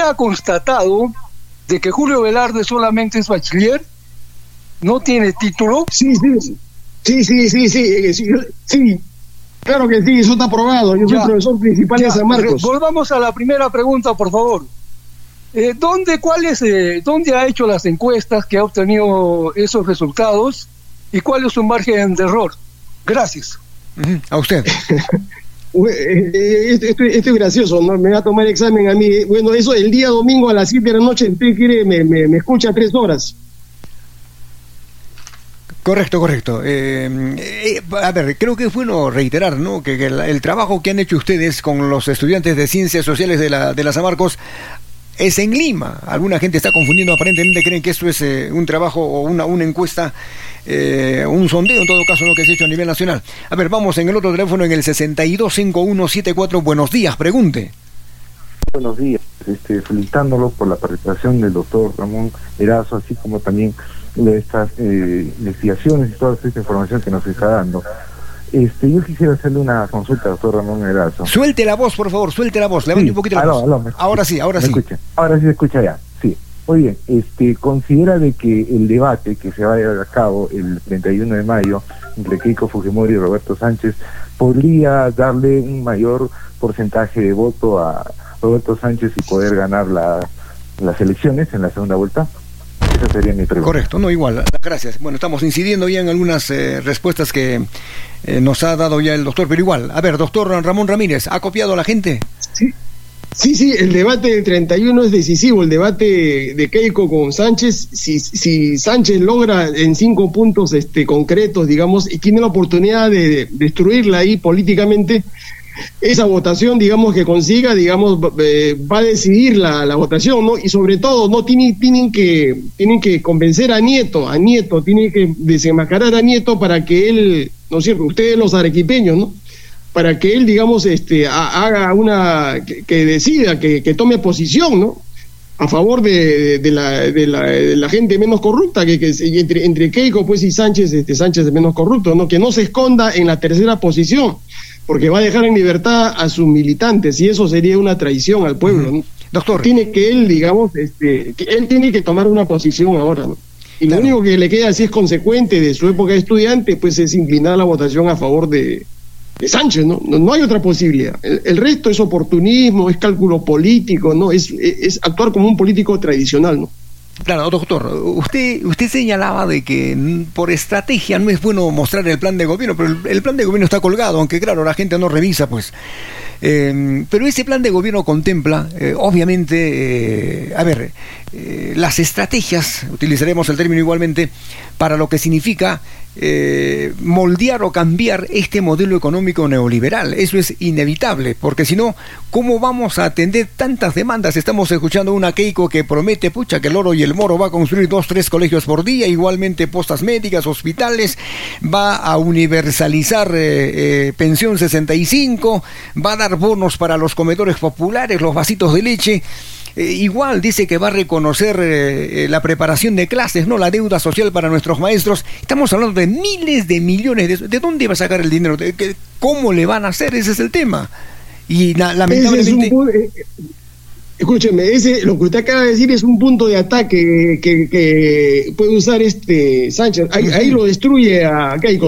ha constatado de que Julio Velarde solamente es bachiller, no tiene título. Sí, claro que sí, eso está aprobado. Yo soy profesor principal de San Marcos. Volvamos a la primera pregunta, por favor. ¿Dónde ha hecho las encuestas que ha obtenido esos resultados y cuál es su margen de error? Gracias. A usted. Esto es gracioso, ¿no? Me va a tomar examen a mí. Bueno, eso el día domingo a las 7 de la noche, usted quiere, me escucha 3 horas. Correcto. A ver, creo que es bueno reiterar, ¿no? Que el trabajo que han hecho ustedes con los estudiantes de Ciencias Sociales de la San Marcos es en Lima. Alguna gente está confundiendo, aparentemente creen que esto es un trabajo o una encuesta, un sondeo en todo caso, ¿no? Que se ha hecho a nivel nacional. A ver, vamos en el otro teléfono, en el 625174. Buenos días, pregunte. Buenos días, felicitándolo por la participación del doctor Ramón Erazo, así como también de estas investigaciones y toda esta información que nos está dando. Yo quisiera hacerle una consulta, doctor Ramón Erazo. Suelte la voz, por favor, levante un poquito la voz. Ahora sí. Ahora sí se escucha ya, sí. Muy bien, considera de que el debate que se va a llevar a cabo el 31 de mayo entre Keiko Fujimori y Roberto Sánchez podría darle un mayor porcentaje de voto a Roberto Sánchez y poder ganar las elecciones en la segunda vuelta. Esa sería mi pregunta. Correcto, no, igual, gracias. Bueno, estamos incidiendo ya en algunas respuestas que nos ha dado ya el doctor, pero igual. A ver, doctor Ramón Ramírez, ¿ha copiado a la gente? Sí, el debate del 31 es decisivo, el debate de Keiko con Sánchez. Si Sánchez logra en 5 puntos concretos, digamos, y tiene la oportunidad de destruirla ahí políticamente, esa votación, digamos, que consiga, digamos, va a decidir la votación, ¿no? Y sobre todo, ¿no? Tienen que convencer a Nieto, tienen que desenmascarar a Nieto para que él, ¿no es cierto?, ustedes los arequipeños, ¿no?, para que él, digamos, haga que decida, que tome posición, ¿no?, a favor de la gente menos corrupta, que entre Keiko, pues, y Sánchez es menos corrupto, ¿no?, que no se esconda en la tercera posición, porque va a dejar en libertad a sus militantes, y eso sería una traición al pueblo, ¿no? Doctor. Tiene que él, digamos, que él tiene que tomar una posición ahora, ¿no? Y claro, lo único que le queda, si es consecuente de su época de estudiante, pues es inclinar la votación a favor de Sánchez, ¿no? No hay otra posibilidad. El resto es oportunismo, es cálculo político, ¿no? Es actuar como un político tradicional, ¿no? Claro, doctor, usted señalaba de que por estrategia no es bueno mostrar el plan de gobierno, pero el plan de gobierno está colgado, aunque claro, la gente no revisa, pues. Pero ese plan de gobierno contempla, obviamente, las estrategias, utilizaremos el término igualmente, para lo que significa moldear o cambiar este modelo económico neoliberal. Eso es inevitable, porque si no, ¿cómo vamos a atender tantas demandas? Estamos escuchando una Keiko que promete, que el Oro y el Moro va a construir 2-3 colegios por día, igualmente postas médicas, hospitales, va a universalizar pensión 65, va a dar bonos para los comedores populares, los vasitos de leche. Igual dice que va a reconocer la preparación de clases, no la deuda social para nuestros maestros. Estamos hablando de miles de millones. ¿De dónde va a sacar el dinero? ¿Cómo le van a hacer? Ese es el tema. Y lamentablemente... Escúcheme, lo que usted acaba de decir es un punto de ataque que puede usar Sánchez. Ahí lo destruye a Keiko.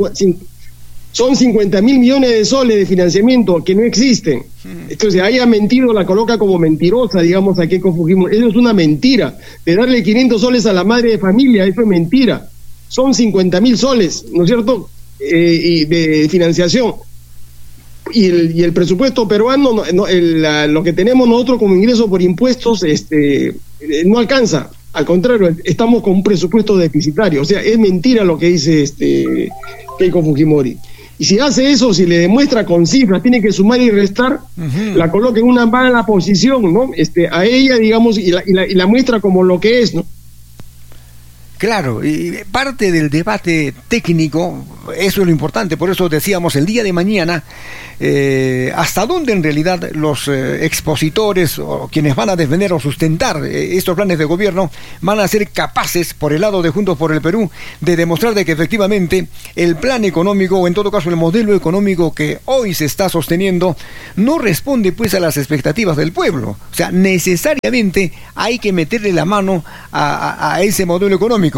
Son 50.000 millones de soles de financiamiento que no existen. Entonces ahí ha mentido, la coloca como mentirosa, digamos, a Keiko Fujimori. Eso es una mentira. De darle 500 soles a la madre de familia, eso es mentira. Son 50.000 soles, ¿no es cierto?, y de financiación. Y el presupuesto peruano, lo que tenemos nosotros como ingreso por impuestos, no alcanza. Al contrario, estamos con un presupuesto deficitario. O sea, es mentira lo que dice Keiko Fujimori. Y si hace eso, si le demuestra con cifras, tiene que sumar y restar, la coloca en una mala posición, ¿no? A ella, digamos, y la muestra como lo que es, ¿no? Claro, y parte del debate técnico, eso es lo importante, por eso decíamos el día de mañana, hasta dónde en realidad los expositores o quienes van a defender o sustentar estos planes de gobierno van a ser capaces, por el lado de Juntos por el Perú, de demostrar de que efectivamente el plan económico, o en todo caso el modelo económico que hoy se está sosteniendo, no responde pues a las expectativas del pueblo. O sea, necesariamente hay que meterle la mano a ese modelo económico.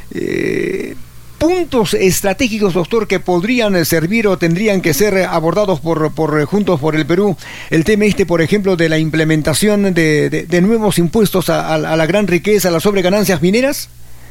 Puntos estratégicos, doctor, que podrían servir o tendrían que ser abordados por Juntos por el Perú. El tema por ejemplo, de la implementación de nuevos impuestos a la gran riqueza, a las sobreganancias mineras.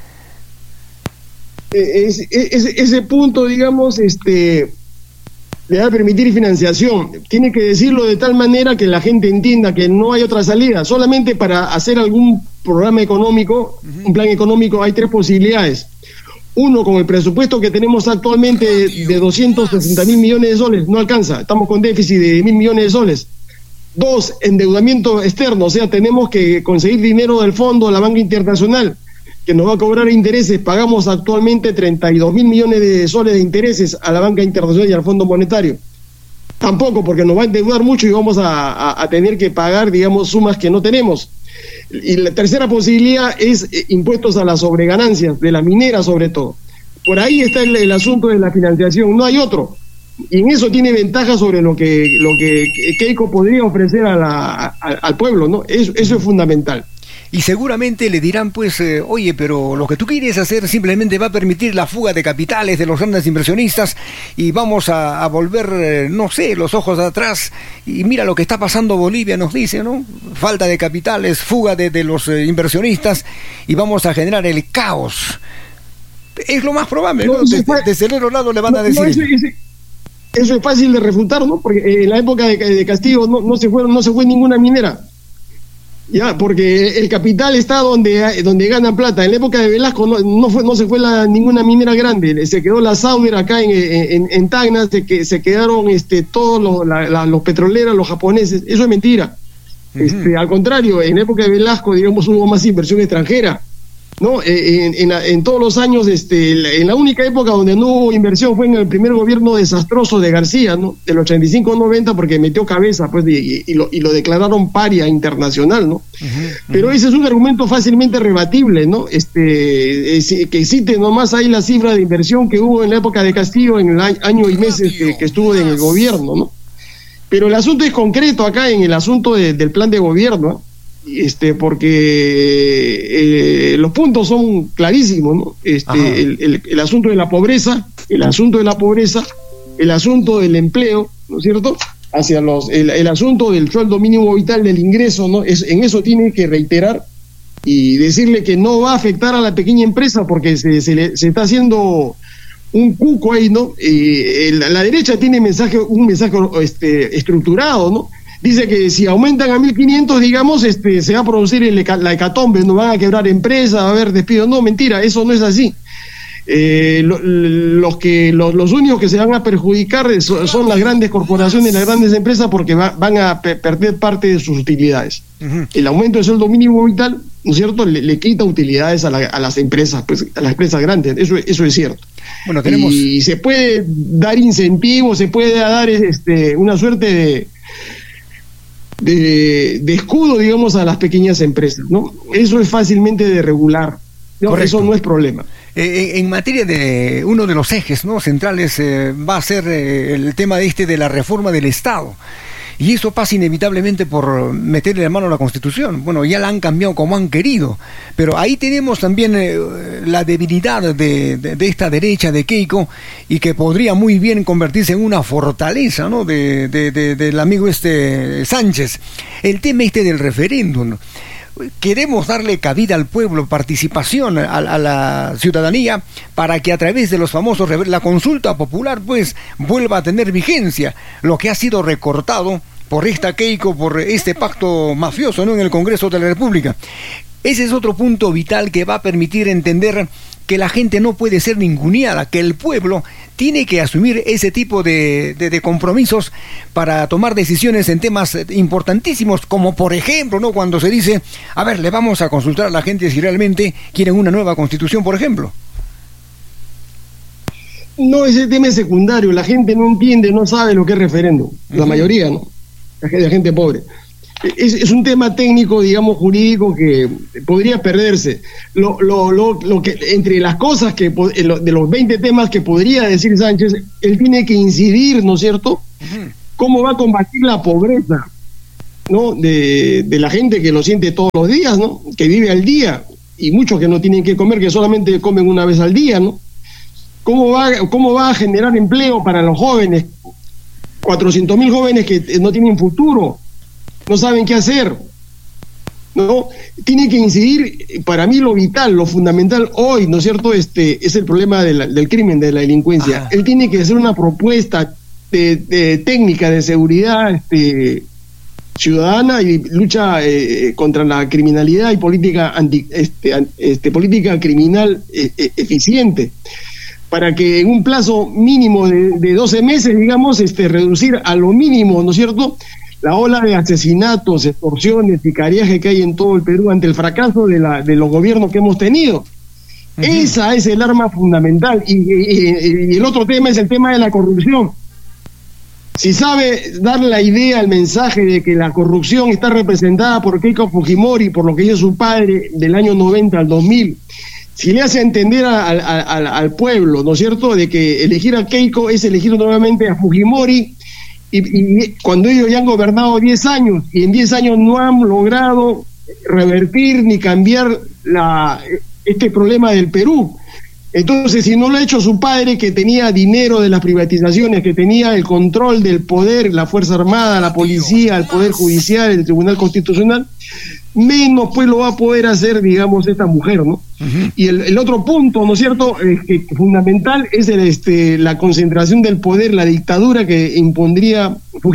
Ese punto, digamos, le va a permitir financiación. Tiene que decirlo de tal manera que la gente entienda que no hay otra salida. Solamente para hacer algún programa económico, un plan económico, hay tres posibilidades. Uno, con el presupuesto que tenemos actualmente de 260.000 millones de soles, no alcanza. Estamos con déficit de 1.000 millones de soles. Dos, endeudamiento externo, o sea, tenemos que conseguir dinero del fondo de la banca internacional, que nos va a cobrar intereses. Pagamos actualmente 32.000 millones de soles de intereses a la banca internacional y al Fondo Monetario. Tampoco, porque nos va a endeudar mucho y vamos a tener que pagar, digamos, sumas que no tenemos. Y la tercera posibilidad es impuestos a las sobreganancias, de la minera sobre todo. Por ahí está el asunto de la financiación, no hay otro. Y en eso tiene ventaja sobre lo que Keiko podría ofrecer al pueblo, ¿no? Eso es fundamental. Y seguramente le dirán, pues, oye, pero lo que tú quieres hacer simplemente va a permitir la fuga de capitales de los grandes inversionistas y vamos a volver, no sé, los ojos atrás. Y mira lo que está pasando Bolivia, nos dice, ¿no? Falta de capitales, fuga de los inversionistas y vamos a generar el caos. Es lo más probable, ¿no? Desde el otro lado le van a decir... Eso es fácil de refutar, ¿no? Porque en la época de Castillo no se fue ninguna minera. Ya, porque el capital está donde ganan plata. En la época de Velasco no se fue ninguna minera grande. Se quedó la Sauer acá en Tacna, se quedaron todos los petroleros, los japoneses. Eso es mentira. Al contrario, en la época de Velasco, digamos, hubo más inversión extranjera, ¿no? En todos los años, en la única época donde no hubo inversión fue en el primer gobierno desastroso de García, ¿no? Del 85-90, porque metió cabeza, pues, y lo declararon paria internacional, ¿no? Pero ese es un argumento fácilmente rebatible, ¿no? Que existe nomás ahí la cifra de inversión que hubo en la época de Castillo, en el año y meses que estuvo en el gobierno, ¿no? Pero el asunto es concreto acá en el asunto del plan de gobierno, ¿no? Porque los puntos son clarísimos, ¿no? El asunto de la pobreza, el asunto del empleo, ¿no es cierto? El asunto del sueldo mínimo vital, del ingreso, ¿no? En eso tiene que reiterar y decirle que no va a afectar a la pequeña empresa porque se está haciendo un cuco ahí, ¿no? La derecha tiene un mensaje estructurado, ¿no? Dice que si aumentan a 1.500, digamos, se va a producir la hecatombe, no van a quebrar empresas, va a haber despidos. No, mentira, eso no es así. Los únicos que se van a perjudicar son las grandes corporaciones, las grandes empresas, porque van a perder parte de sus utilidades. El aumento del sueldo mínimo vital, ¿no es cierto?, le quita utilidades a las empresas, pues, a las empresas grandes. Eso es cierto. Bueno, tenemos... Y se puede dar incentivos, se puede dar una suerte de escudo, digamos, a las pequeñas empresas, ¿no? Eso es fácilmente de regular, ¿no? Eso no es problema. En materia de uno de los ejes, ¿no?, centrales va a ser el tema de la reforma del Estado. Y eso pasa inevitablemente por meterle la mano a la Constitución. Bueno, ya la han cambiado como han querido, pero ahí tenemos también la debilidad de esta derecha de Keiko, y que podría muy bien convertirse en una fortaleza, ¿no?, del amigo Sánchez. El tema del referéndum. Queremos darle cabida al pueblo, participación a la ciudadanía, para que a través de los famosos la consulta popular, pues, vuelva a tener vigencia, lo que ha sido recortado por esta Keiko, por este pacto mafioso, ¿no?, en el Congreso de la República. Ese es otro punto vital que va a permitir entender que la gente no puede ser ninguneada, que el pueblo tiene que asumir ese tipo de compromisos para tomar decisiones en temas importantísimos, como por ejemplo, ¿no?, cuando se dice, a ver, le vamos a consultar a la gente si realmente quieren una nueva constitución, por ejemplo. No, ese tema es secundario, la gente no entiende, no sabe lo que es referéndum, la mayoría, ¿no? La gente pobre. Es un tema técnico, digamos, jurídico, que podría perderse. Lo que entre las cosas que de los 20 temas que podría decir Sánchez, él tiene que incidir, ¿no es cierto?, cómo va a combatir la pobreza, ¿no?, de la gente que lo siente todos los días, ¿no?, que vive al día, y muchos que no tienen que comer, que solamente comen una vez al día, ¿no? ¿Cómo va a generar empleo para los jóvenes? 400.000 jóvenes que no tienen futuro, no saben qué hacer, ¿no? Tiene que incidir, para mí lo vital, lo fundamental hoy, ¿no es cierto?, es el problema del crimen, de la delincuencia. Él tiene que hacer una propuesta de técnica de seguridad ciudadana y lucha contra la criminalidad y política política criminal eficiente, para que en un plazo mínimo de 12 meses, digamos, reducir a lo mínimo, ¿no es cierto?, la ola de asesinatos, extorsiones, sicariaje que hay en todo el Perú ante el fracaso de los gobiernos que hemos tenido. Esa es el arma fundamental. Y el otro tema es el tema de la corrupción. Si sabe dar la idea, el mensaje de que la corrupción está representada por Keiko Fujimori, por lo que hizo su padre del año 90 al 2000, si le hace entender al pueblo, ¿no es cierto?, de que elegir a Keiko es elegir nuevamente a Fujimori, y cuando ellos ya han gobernado 10 años, y en 10 años no han logrado revertir ni cambiar este problema del Perú. Entonces, si no lo ha hecho su padre, que tenía dinero de las privatizaciones, que tenía el control del poder, la Fuerza Armada, la policía, el Poder Judicial, el Tribunal Constitucional, menos pues lo va a poder hacer, digamos, esta mujer, ¿no? Y el otro punto, ¿no es cierto?, que fundamental es la concentración del poder, la dictadura que impondría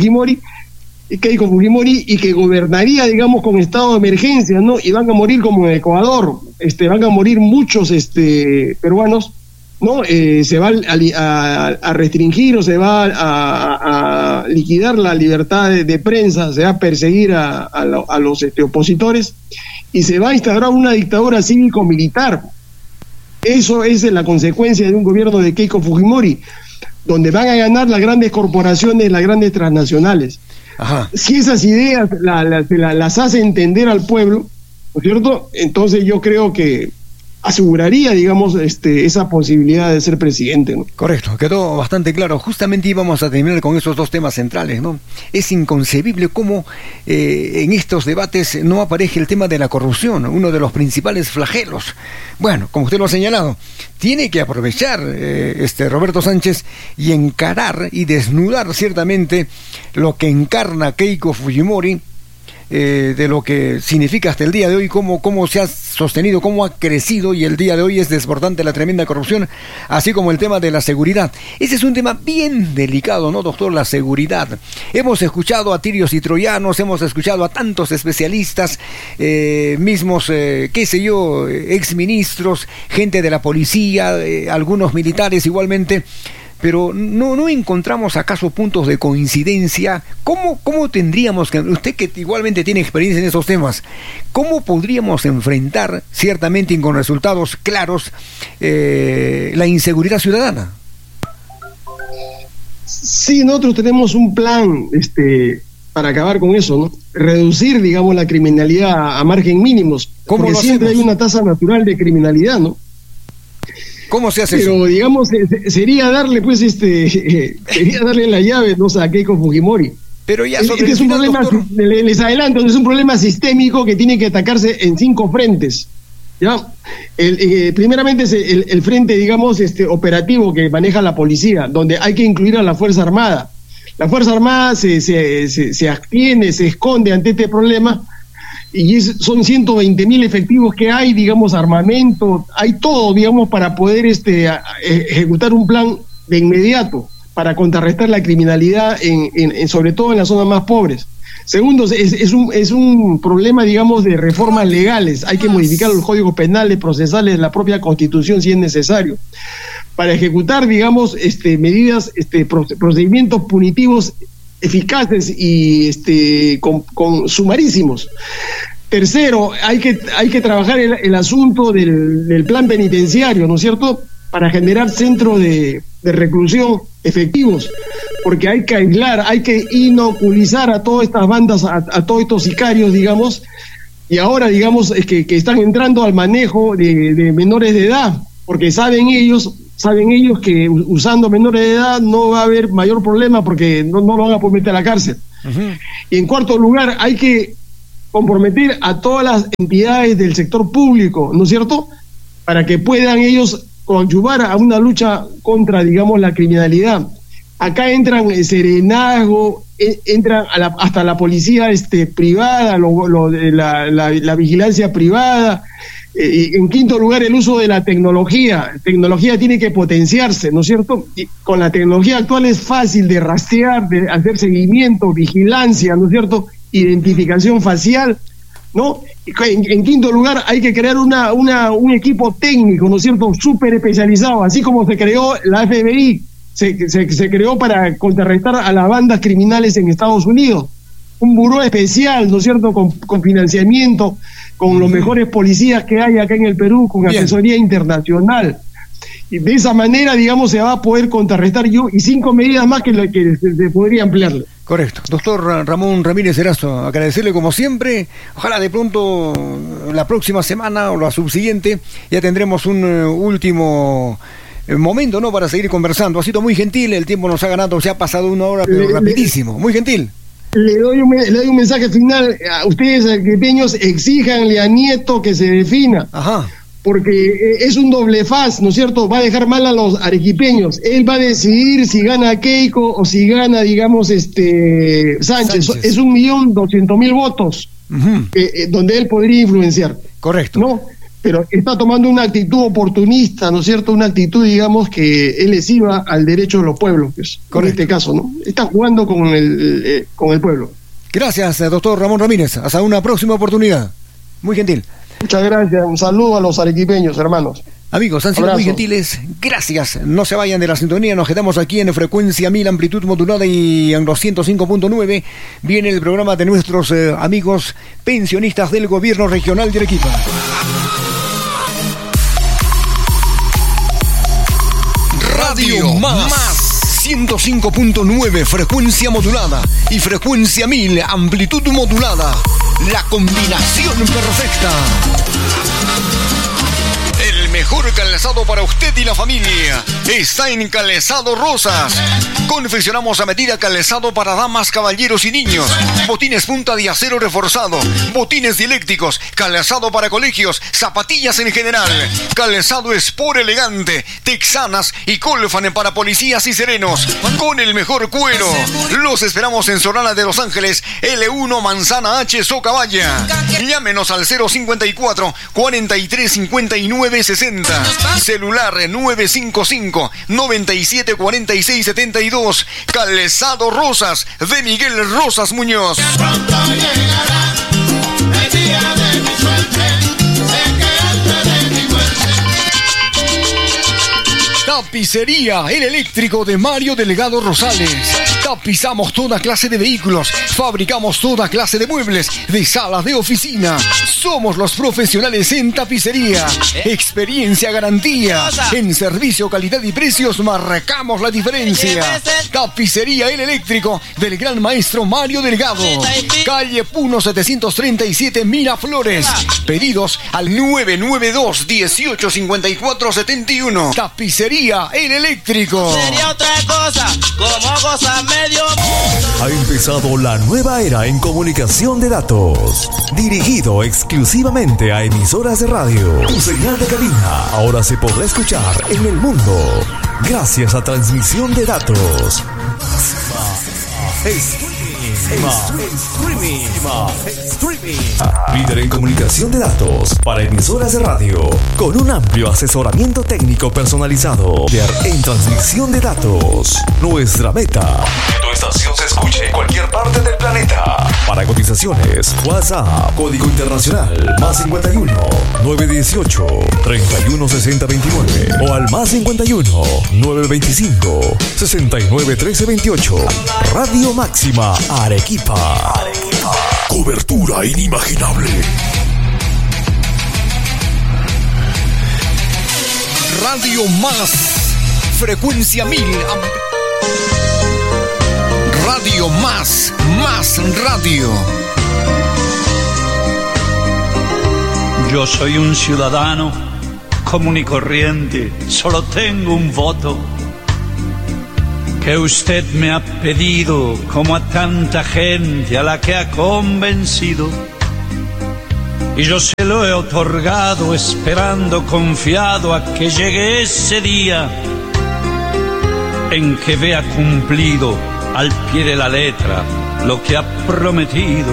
Keiko Fujimori, y que gobernaría, digamos, con estado de emergencia, ¿no? Y van a morir como en Ecuador, van a morir muchos peruanos, ¿no? Se va a restringir o se va a liquidar la libertad de prensa, se va a perseguir a los opositores, y se va a instaurar una dictadura cívico-militar. Eso es la consecuencia de un gobierno de Keiko Fujimori, donde van a ganar las grandes corporaciones, las grandes transnacionales. Ajá. Si esas ideas las hace entender al pueblo, ¿no es cierto?, entonces yo creo que aseguraría, digamos, esa posibilidad de ser presidente, ¿no? Correcto, quedó bastante claro. Justamente íbamos a terminar con esos dos temas centrales, ¿no? Es inconcebible cómo en estos debates no aparece el tema de la corrupción, uno de los principales flagelos. Bueno, como usted lo ha señalado, tiene que aprovechar Roberto Sánchez y encarar y desnudar ciertamente lo que encarna Keiko Fujimori, de lo que significa hasta el día de hoy, cómo se ha sostenido, cómo ha crecido, y el día de hoy es desbordante la tremenda corrupción, así como el tema de la seguridad. Ese es un tema bien delicado, ¿no, doctor? La seguridad. Hemos escuchado a tirios y troyanos, hemos escuchado a tantos especialistas, mismos, exministros, gente de la policía, algunos militares igualmente, pero no encontramos acaso puntos de coincidencia. ¿Cómo tendríamos que, usted que igualmente tiene experiencia en esos temas, cómo podríamos enfrentar ciertamente y con resultados claros la inseguridad ciudadana? Sí, nosotros tenemos un plan para acabar con eso, ¿no? Reducir, digamos, la criminalidad a margen mínimos, porque siempre hay una tasa natural de criminalidad, ¿no? ¿Cómo se hace eso? Pero digamos, sería darle sería darle la llave, ¿no?, a Keiko Fujimori. Pero ya es un problema, les adelanto, es un problema sistémico que tiene que atacarse en 5 frentes. ¿Ya? Primeramente es el frente, digamos, operativo que maneja la policía, donde hay que incluir a la Fuerza Armada. La Fuerza Armada se abstiene, se esconde ante este problema, y son 120.000 efectivos que hay, digamos, armamento, hay todo, digamos, para poder ejecutar un plan de inmediato para contrarrestar la criminalidad, sobre todo en las zonas más pobres. Segundo, es un problema, digamos, de reformas legales. Hay que modificar los códigos penales, procesales, la propia Constitución si es necesario, para ejecutar, digamos, medidas, procedimientos punitivos eficaces y con sumarísimos. Tercero, hay que trabajar el asunto del plan penitenciario, ¿no es cierto?, para generar centros de reclusión efectivos, porque hay que aislar, hay que inoculizar a todas estas bandas, a todos estos sicarios, digamos, y ahora, digamos, es que están entrando al manejo de menores de edad, porque saben ellos que usando menores de edad no va a haber mayor problema porque no lo van a poder meter a la cárcel. Uh-huh. Y en cuarto lugar, hay que comprometer a todas las entidades del sector público, ¿no es cierto?, para que puedan ellos coadyuvar a una lucha contra, digamos, la criminalidad. Acá entran el serenazgo, entran hasta la policía privada, la vigilancia privada. En quinto lugar, el uso de la tecnología. La tecnología tiene que potenciarse, ¿no es cierto? Y con la tecnología actual es fácil de rastrear, de hacer seguimiento, vigilancia, ¿no es cierto?, identificación facial, ¿no? En quinto lugar, hay que crear un equipo técnico, ¿no es cierto?, súper especializado, así como se creó la FBI, se creó para contrarrestar a las bandas criminales en Estados Unidos. Un buró especial, ¿no es cierto?, con financiamiento, con los mejores policías que hay acá en el Perú, con asesoría internacional. Y de esa manera, digamos, se va a poder contrarrestar y 5 medidas más que se podría ampliarle. Correcto. Doctor Ramón Ramírez Erazo, agradecerle como siempre. Ojalá de pronto la próxima semana o la subsiguiente ya tendremos un último momento, ¿no?, para seguir conversando. Ha sido muy gentil, el tiempo nos ha ganado, se ha pasado 1 hora, pero rapidísimo, muy gentil. Le doy un mensaje final a ustedes, arequipeños: exíjanle a Nieto que se defina. Ajá. Porque es un doble faz, ¿no es cierto? Va a dejar mal a los arequipeños. Él va a decidir si gana Keiko o si gana, digamos, Sánchez. Es 1.200.000 votos, uh-huh, donde él podría influenciar. Correcto. ¿No? Pero está tomando una actitud oportunista, ¿no es cierto? Una actitud, digamos, que es lesiva al derecho de los pueblos, pues, en este caso, ¿no? Está jugando con el pueblo. Gracias, doctor Ramón Ramírez. Hasta una próxima oportunidad. Muy gentil. Muchas gracias. Un saludo a los arequipeños, hermanos. Amigos, han sido muy gentiles. Gracias. No se vayan de la sintonía. Nos quedamos aquí en frecuencia 1000, amplitud modulada, y en los 105.9 viene el programa de nuestros amigos pensionistas del gobierno regional de Arequipa. Radio Más 105.9, frecuencia modulada, y frecuencia 1000, amplitud modulada. La combinación perfecta. El mejor calzado para usted y la familia está en Calzado Rosas. Confeccionamos a medida calzado para damas, caballeros y niños. Botines punta de acero reforzado, botines dieléctricos, calzado para colegios, zapatillas en general, calzado Sport elegante, texanas y Colfan para policías y serenos, con el mejor cuero. Los esperamos en Solana de Los Ángeles, L1 Manzana H, Socabaya. Llámenos al 054 43 59 60. Celular 955 97 46 72. Calzado Rosas de Miguel Rosas Muñoz. Pronto llegará el día de mi suerte, sé que antes de mi muerte. Tapicería El Eléctrico de Mario Delgado Rosales. Tapizamos toda clase de vehículos, fabricamos toda clase de muebles, de salas de oficina. Somos los profesionales en tapicería. Experiencia, garantía. En servicio, calidad y precios marcamos la diferencia. Tapicería El Eléctrico del gran maestro Mario Delgado. Calle Puno 737, Miraflores. Pedidos al 992 18 54 71. Tapicería El Eléctrico. Sería otra cosa, como cosa medio mundo. Ha empezado la nueva era en comunicación de datos, dirigido exclusivamente a emisoras de radio. Tu señal de cabina ahora se podrá escuchar en el mundo gracias a transmisión de datos. Líder en comunicación de datos para emisoras de radio, con un amplio asesoramiento técnico personalizado. Líder en transmisión de datos. Nuestra meta: que tu estación se escuche en cualquier parte del planeta. Para cotizaciones, WhatsApp, código internacional, +51 918 316029 o al +51 925 69 1328. Radio Máxima Arequipa. Cobertura inimaginable. Radio Más, frecuencia 1000. Radio Más radio. Yo soy un ciudadano común y corriente, solo tengo un voto que usted me ha pedido, como a tanta gente a la que ha convencido, y yo se lo he otorgado esperando confiado a que llegue ese día en que vea cumplido al pie de la letra lo que ha prometido.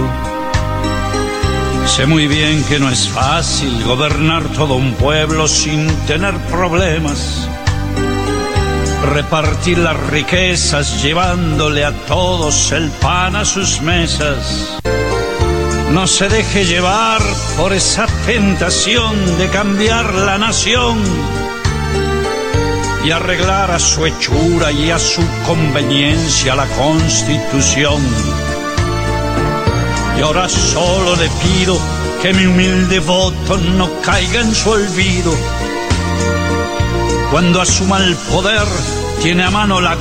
Sé muy bien que no es fácil gobernar todo un pueblo sin tener problemas, repartir las riquezas llevándole a todos el pan a sus mesas. No se deje llevar por esa tentación de cambiar la nación y arreglar a su hechura y a su conveniencia la Constitución. Y ahora solo le pido que mi humilde voto no caiga en su olvido. Cuando asuma el poder, tiene a mano la